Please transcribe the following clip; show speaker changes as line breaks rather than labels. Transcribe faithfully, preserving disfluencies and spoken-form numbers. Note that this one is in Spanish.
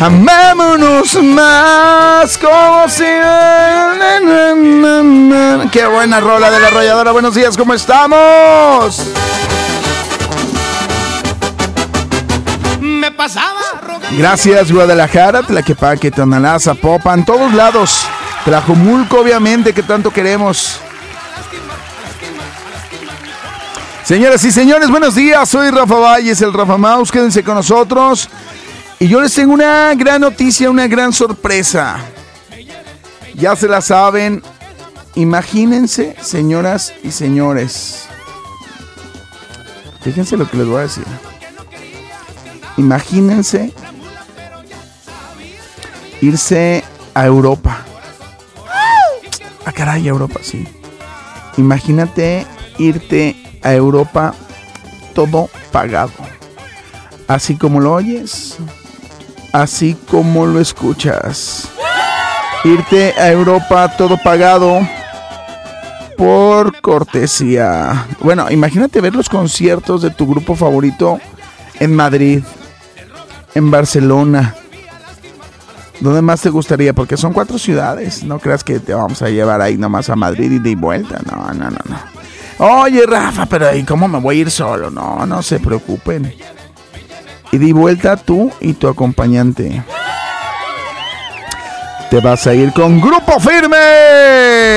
Amémonos más como si... Qué buena rola de La Arrolladora. Buenos días, ¿cómo estamos?
Me pasaba.
Gracias, Guadalajara, Tlaquepaque, Tonalá, Zapopan, todos lados. Tlajomulco, obviamente, que tanto queremos. Señoras y señores, buenos días. Soy Rafa Valles, el Rafa Maus. Quédense con nosotros. Y yo les tengo una gran noticia, una gran sorpresa. Ya se la saben. Imagínense, señoras y señores. Fíjense lo que les voy a decir. Imagínense irse a Europa. Ah, caray, Europa, sí. Imagínate irte a Europa todo pagado. Así como lo oyes, así como lo escuchas. Irte a Europa todo pagado por cortesía. Bueno, imagínate ver los conciertos de tu grupo favorito en Madrid, en Barcelona. ¿Dónde más te gustaría? Porque son cuatro ciudades. No creas que te vamos a llevar ahí nomás a Madrid y de vuelta. No, no, no, no. Oye, Rafa, pero ¿y cómo me voy a ir solo? No, no se preocupen. Y de vuelta tú y tu acompañante. Te vas a ir con Grupo Firme.